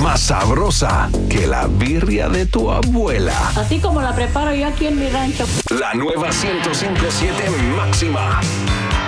más sabrosa que la birria de tu abuela. Así como la preparo yo aquí en mi rancho. La nueva 105.7 Máxima.